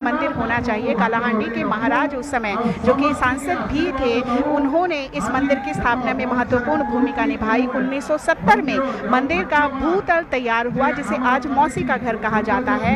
मंदिर होना चाहिए। कालाहांडी के महाराज उस समय, जो कि सांसद भी थे, उन्होंने इस मंदिर की स्थापना में महत्वपूर्ण भूमिका निभाई। 1970 में मंदिर का भूतल तैयार हुआ, जिसे आज मौसी का घर कहा जाता है।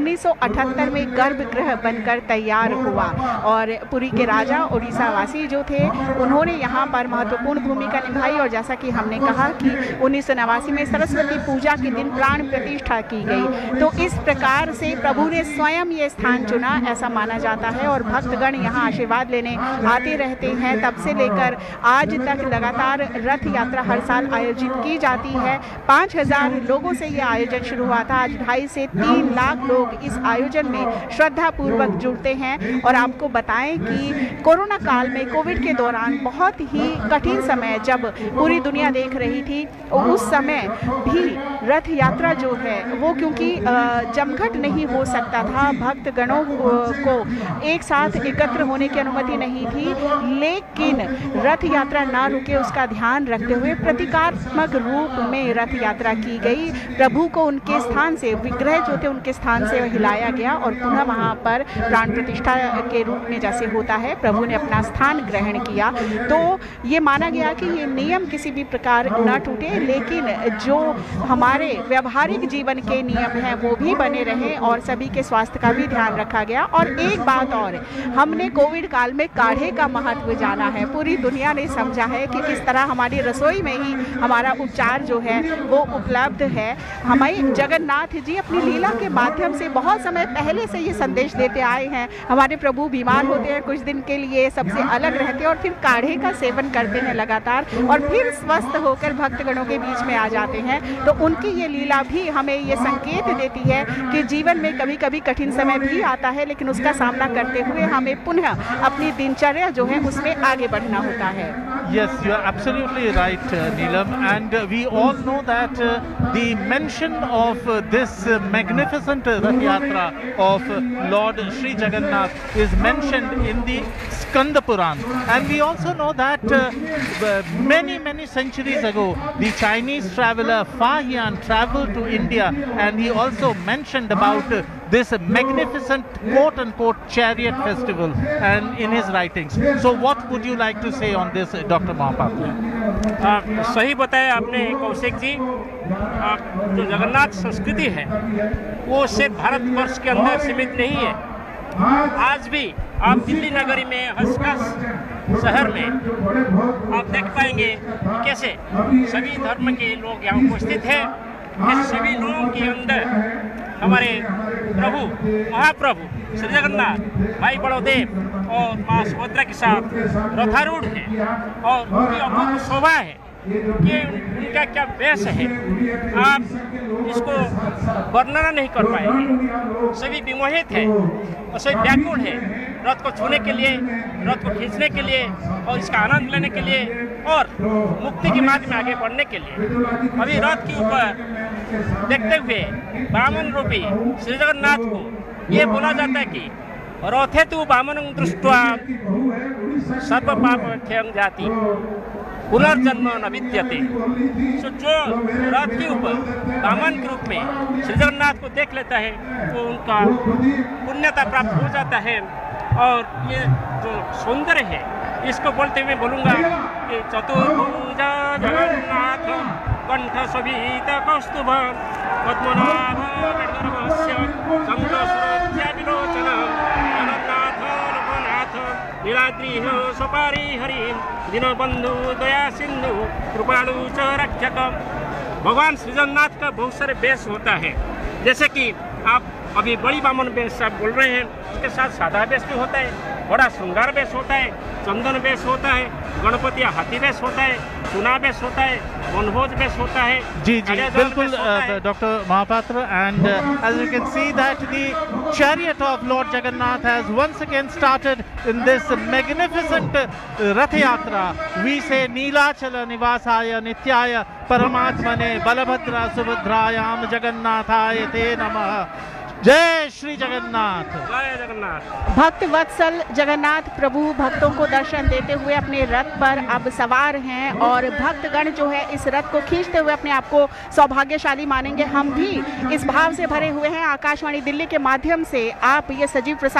1978 में गर्भगृह बनकर तैयार हुआ और पुरी के राजा उड़ीसा वासी जो थे, उन्होंने यहाँ पर महत्वपूर्ण भूमिका निभाई। और जैसा कि हमने कहा कि 1989 में सरस्वती पूजा के दिन प्राण प्रतिष्ठा की गई। तो इस प्रकार से प्रभु ने स्वयं ये स्थान चुना, ऐसा माना जाता है। और भक्तगण यहाँ आशीर्वाद लेने आते रहते हैं। तब से लेकर आज तक लगातार रथ यात्रा हर साल आयोजित की जाती है। 5000 लोगों से यह आयोजन शुरू हुआ था। आज 2.5 से 3 लाख लोग इस आयोजन में श्रद्धा पूर्वक जुड़ते हैं। और आपको बताएं कि कोरोना काल में, कोविड के दौरान बहुत ही कठिन समय जब पूरी दुनिया देख रही थी, उस समय भी रथ यात्रा जो है वो, क्योंकि जमघट नहीं हो सकता था, भक्तगणों को एक साथ एकत्र होने की अनुमति नहीं थी, लेकिन रथ यात्रा ना रुके उसका ध्यान रखते हुए प्रतीकात्मक रूप में रथ यात्रा की गई। प्रभु को उनके स्थान से, विग्रह जो थे उनके स्थान से हिलाया गया और पुनः वहाँ पर प्राण प्रतिष्ठा के रूप में जैसे होता है, प्रभु ने अपना स्थान ग्रहण किया। तो ये माना गया कि ये नियम किसी भी प्रकार न टूटे, लेकिन जो हमारे व्यवहारिक जीवन के नियम हैं वो भी बने रहें और सभी के स्वास्थ्य का भी ध्यान रखा गया। और एक बात और, हमने कोविड काल में काढ़े का महत्व जाना है। पूरी दुनिया ने समझा है कि किस तरह हमारी रसोई में ही हमारा उपचार जो है वो उपलब्ध है। हमें जगन्नाथ जी अपनी लीला के माध्यम से बहुत समय पहले से ये संदेश देते आए हैं। हमारे प्रभु बीमार होते हैं, कुछ दिन के लिए सबसे अलग रहते हैं और फिर काढ़े का सेवन करते हैं लगातार, और फिर स्वस्थ होकर भक्तगणों के बीच में आ जाते हैं। तो उनकी ये लीला भी हमें ये संकेत देती है कि जीवन में कभी कभी कठिन समय भी आता है, लेकिन उसका सामना करते हुए हमें पुनः अपनी दिनचर्या जो है उसमें आगे बढ़ना होता है। Yes, you are absolutely right, Neelam, and we all know that the mention of this magnificent Rath Yatra of Lord Sri Jagannath is mentioned in the Skanda Puran, and we also know that many centuries ago the Chinese traveler Fa Hian traveled to India, and he also mentioned about this magnificent quote-unquote chariot festival and in his writings. So what would you like to say on this, Dr. Mahapatra? सही बताया आपने कौशिक जी। जो जगन्नाथ संस्कृति है वो सिर्फ भारतवर्ष के अंदर सीमित नहीं है। आज भी आप दिल्ली नगरी में, हंसका शहर में आप देख पाएंगे कि कैसे सभी धर्म के लोग यहाँ उपस्थित हैं। इस सभी लोगों के अंदर हमारे प्रभु, महाप्रभु श्री जगन्नाथ, भाई बड़ोदेव और माँ सुभद्रा के साथ रथारूढ़ हैं और उनकी अपूर्व शोभा है कि उनका क्या वेश है, आप इसको वर्णना नहीं कर पाएंगे। सभी विमोहित हैं और सभी व्याकुल हैं रथ को छूने के लिए, रथ को खींचने के लिए और इसका आनंद लेने के लिए और मुक्ति के मार्ग में आगे बढ़ने के लिए। अभी रथ के ऊपर देखते हुए वामन रूपी श्री जगन्नाथ को ये बोला जाता है कि रथे तु वामनं दृष्ट्वा सर्व पाप क्षयं जाति पुनर्जन्म न विद्यते। तो जो रथ के ऊपर वामन के रूप में श्री जगन्नाथ को देख लेता है तो उनका पुण्यता प्राप्त हो जाता है। और ये जो सौंदर्य है इसको बोलते हुए बोलूँगा कि चतुर्भुज जगन्नाथ कंठ शोभित कौस्तुभ पद्मनाभ वेणुगर्भस्य चन्द्रसुरोज्ज्वल जगन्नाथ लोकनाथ नीलाद्रिः सोपारी हरि दीनबंधु दया सिंधु कृपालु च रक्षक। भगवान श्री जगन्नाथ का बहुत सारे वेश होता है, जैसे कि आप अभी बड़ी वामन वेश आप बोल रहे हैं, उसके साथ सादा वेश भी होता है, बड़ा श्रृंगार वेश होता है, चंदन वेश होता है, गणपति हाथी वेश होता है, चुना वेश होता है, वनभोज वेश होता है। जी बिल्कुल doctor Mahapatra, and as you can see that the chariot of Lord Jagannath has once again started in this magnificent Rath Yatra. We say Neelachala Nivasaya Nityaya Paramatmane Balabhadra Subhadrayam Jagannathaya Te Namah। जय श्री जगन्नाथ। जय जगन्नाथ। भक्त वत्सल जगन्नाथ प्रभु भक्तों को दर्शन देते हुए अपने रथ पर अब सवार हैं और भक्तगण जो है इस रथ को खींचते हुए अपने आप को सौभाग्यशाली मानेंगे। हम भी इस भाव से भरे हुए हैं। आकाशवाणी दिल्ली के माध्यम से आप ये सजीव प्रसारण